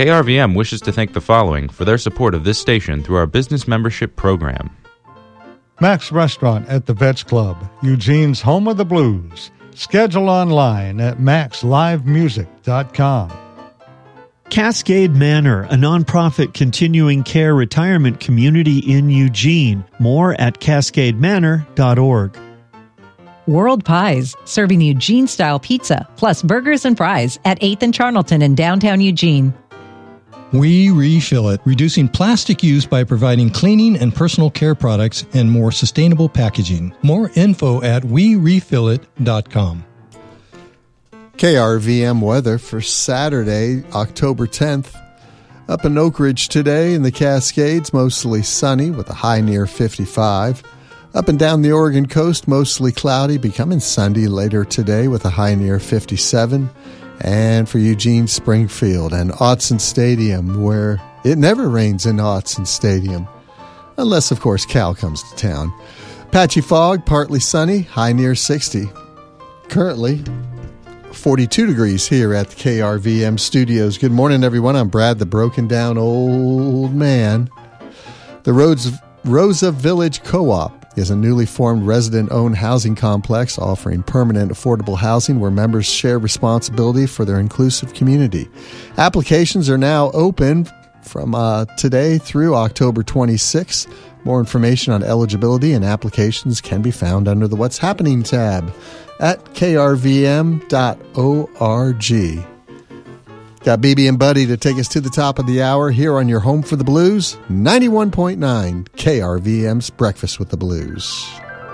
KRVM wishes to thank the following for their support of this station through our business membership program. Max Restaurant at the Vets Club, Eugene's home of the blues. Schedule online at maxlivemusic.com. Cascade Manor, a nonprofit continuing care retirement community in Eugene. More at cascademanor.org. World Pies, serving Eugene-style pizza, plus burgers and fries at 8th and Charnelton in downtown Eugene. We Refill It, reducing plastic use by providing cleaning and personal care products and more sustainable packaging. More info at werefillit.com. KRVM weather for Saturday, October 10th. Up in Oak Ridge today in the Cascades, mostly sunny with a high near 55. Up and down the Oregon coast, mostly cloudy, becoming sunny later today with a high near 57. And for Eugene, Springfield and Autzen Stadium, where it never rains in Autzen Stadium. Unless, of course, Cal comes to town. Patchy fog, partly sunny, high near 60. Currently 42 degrees here at the KRVM studios. Good morning, everyone. I'm Brad, the broken down old man. The Rosa Village Co-op is a newly formed resident-owned housing complex offering permanent affordable housing where members share responsibility for their inclusive community. Applications are now open from today through October 26. More information on eligibility and applications can be found under the What's Happening tab at krvm.org. Got BB and Buddy to take us to the top of the hour here on your home for the blues, 91.9 KRVM's Breakfast with the Blues.